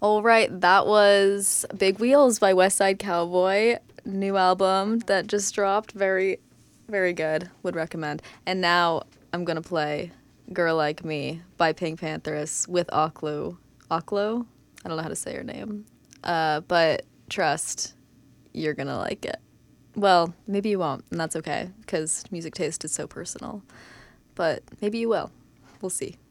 All right, that was Big Wheels by West Side Cowboy. New album that just dropped. Very, very good. Would recommend. And now I'm going to play Girl Like Me by Pink Panthers with Oklu. Oklo? I don't know how to say her name. But trust, you're going to like it. Well, maybe you won't, and that's okay, because music taste is so personal. But maybe you will. We'll see.